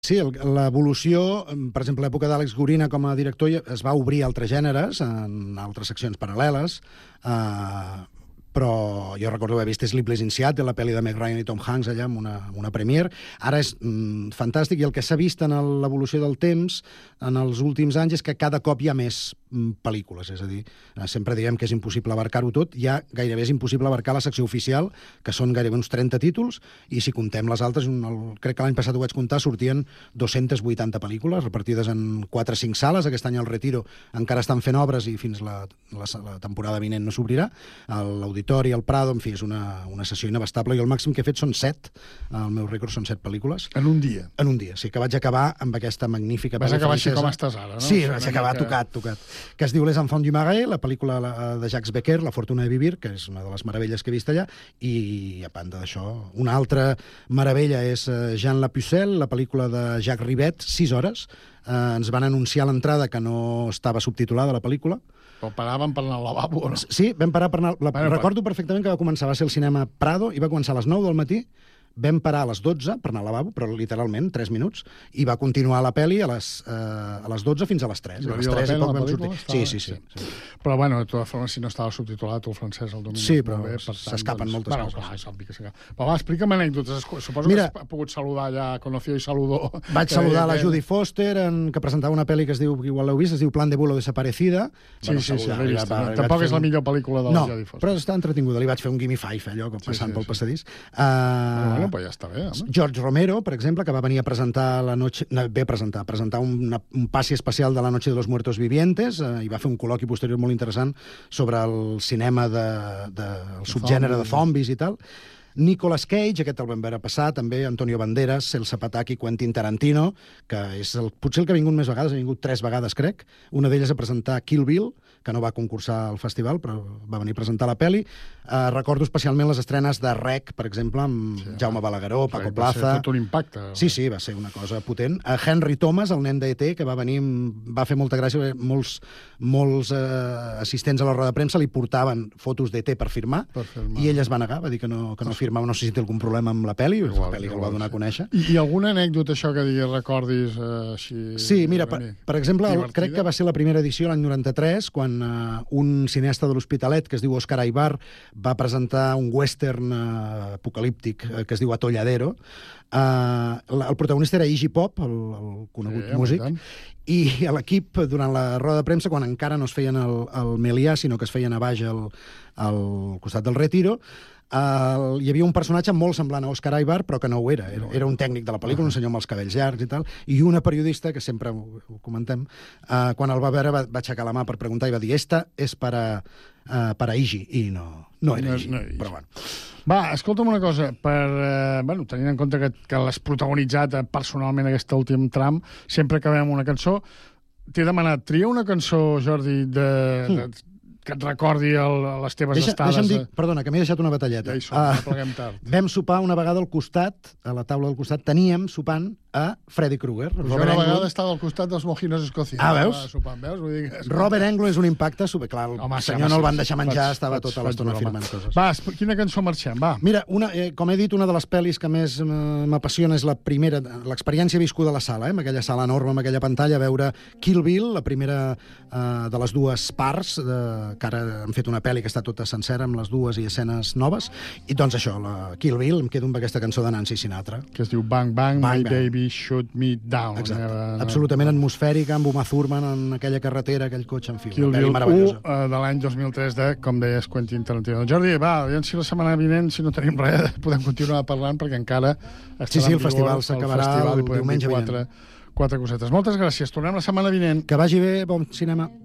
Sí, l'evolució, per exemple, l'època d'Àlex Gorina com a director es va obrir a altres gèneres, en altres seccions paral·leles, però jo recordo haver vist Sleepless in Seattle, la pel·li de Meg Ryan i Tom Hanks allà amb una premiere. Ara és fantàstic, i el que s'ha vist en l'evolució del temps en els últims anys és que cada cop hi ha més pel·lícules, és a dir, sempre diem que és impossible abarcar-ho tot, ja gairebé és impossible abarcar la secció oficial, que són gairebé uns 30 títols, i si contem les altres, crec que l'any passat ho vaig comptar, sortien 280 pel·lícules repartides en 4 o 5 sales. Aquest any al Retiro encara estan fent obres i fins la temporada vinent no s'obrirà. L'Auditori, el Prado, en fi, és una sessió inabastable. Jo el màxim que he fet són 7, el meu rècord són 7 pel·lícules. En un dia? En un dia, sí, que vaig acabar amb aquesta magnífica pel·lícula. Vas acabar així com estàs ara, no? Sí, vaig acabar tocat, que es diu Les Enfants du Marais, la pel·lícula de Jacques Becker, La fortuna de vivir, que és una de les meravelles que he vist allà, i a banda d'això, una altra meravella és Jean Lapucelle, la pel·lícula de Jacques Rivette, 6 hores. Ens van anunciar a l'entrada que no estava subtitulada la pel·lícula. Però paràvem per anar al lavabo, no? Sí, vam parar per anar... Recordo perfectament que va ser el cinema Prado, i va començar a les 9 del matí, vam parar a les 12 per anar al lavabo, però literalment 3 minuts, i va continuar la pel·li a les 12 fins a les 3. A les 3 i poc vam sortir. Sí. Però, bueno, de totes formes, si no estava subtitulat, el francès el domini. Sí, però s'escapen moltes coses. Clar, és obvi que s'escapen. Però va, explica'm anècdotes. Suposo que has pogut saludar ja, conoció i saludó. Vaig saludar la Judy Foster, que presentava una pel·li que es diu, igual l'heu vist, es diu Plan de vuelo desaparecida. Sí, l'he vist. Tampoc és la millor pel·lícula de la Judy Foster. No, però està entretinguda. Li vaig fer un gimme five, allò, passant pel passadís. Bueno, pues ja està bé, home. George Romero, per exemple, que va venir a presentar un passi especial de La noche de los muertos vivientes, i va fer un col·loqui posterior molt interessant sobre el cinema del subgènere de zombis i tal. Nicolas Cage, aquest el vam veure passar, també Antonio Banderas, Elsa Pataky, Quentin Tarantino, que és potser el que ha vingut més vegades, ha vingut 3 vegades, crec. Una d'elles a presentar Kill Bill, que no va concursar al festival, però va venir a presentar la pel·li. Recordo especialment les estrenes de Rec, per exemple, amb Jaume Balagueró, Paco Plaza. Va ser tot un impacte. Sí, va ser una cosa potent. Henry Thomas, el nen d'E.T., que va venir, va fer molta gràcia, molts assistents a la roda de premsa li portaven fotos d'E.T. per firmar, i ell es va negar, va dir que no firmava, no sé si té algun problema amb la pel·li, la pel·li que el va donar a conèixer. I alguna anècdota, això que diguis, recordis així... Sí, mira, per exemple, crec que va ser la primera edició, l'any 93, quan un cineasta de l'Hospitalet, que es diu Òscar Aybar, va presentar un western apocalíptic que es diu Atolladero. El protagonista era Iggy Pop, el conegut músic, i l'equip, durant la roda de premsa, quan encara no es feien al Melià, sinó que es feien a baix al costat del Retiro, hi havia un personatge molt semblant a Òscar Aybar, però que no ho era. Era un tècnic de la pel·lícula, un senyor amb els cabells llargs i tal, i una periodista, que sempre ho comentem, quan el va veure va aixecar la mà per preguntar i va dir «Esta és para Iggy», i no era Iggy, però bueno. Va, escolta'm una cosa, tenint en compte que l'has protagonitzat personalment aquest últim tram, sempre acabem una cançó. T'he demanat, tria una cançó, Jordi, que et recordi les teves estades... Deixa'm dir, perdona, que m'he deixat una batalleta. Ja hi som, pleguem tard. Vam sopar una vegada al costat, a la taula del costat, teníem sopant a Freddy Krueger. Jo una vegada estava al costat dels mojinos escocians. Veus? Sopant, veus? Vull dir que... Robert Englund és un impacte superclar. El senyor no el van deixar menjar, estava tota l'estona firmant coses. Va, quina cançó marxem, va. Mira, com he dit, una de les pel·lis que més m'apassiona és la primera, l'experiència viscuda a la sala, amb aquella sala enorme, amb aquella pantalla, veure Kill Bill, la primera de les dues parts, que ara han fet una pel·li que està tota sencera amb les dues i escenes noves, i doncs això, la Kill Bill, em quedo amb aquesta cançó de Nancy Sinatra. Que es diu Bang Bang, My Baby Shoot Me Down. Exacte. Absolutament atmosfèrica, amb Uma Thurman en aquella carretera, aquell cotxe, en fi, Kill una pel·li Bill meravellosa. 1 de l'any 2003 de, com deies, Quentin Tarantino. Jordi, va, aviam si la setmana vinent, si no tenim res, podem continuar parlant, perquè encara Sí, el festival s'acabarà el diumenge vinent. 4 cosetes. Moltes gràcies. Tornem la setmana vinent. Que vagi bé, bon cinema.